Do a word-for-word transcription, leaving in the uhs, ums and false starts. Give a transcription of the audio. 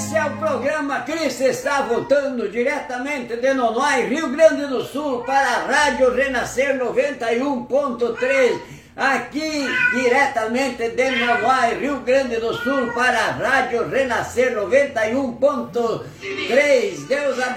Esse é o programa Cristo está voltando diretamente de Nonoai, Rio Grande do Sul, para a Rádio Renascer noventa e um ponto três. Aqui diretamente de Nonoai, Rio Grande do Sul, para a Rádio Renascer noventa e um ponto três. Deus abençoe.